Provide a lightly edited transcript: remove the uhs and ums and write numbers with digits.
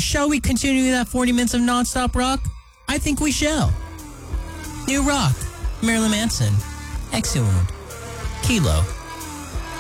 shall we continue that 40 minutes of nonstop rock? I think we shall. New rock, Marilyn Manson, Exhumed, Kilo.